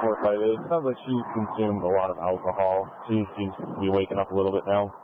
4 or 5 days. Sounds like she's consumed a lot of alcohol. She seems to be waking up a little bit now.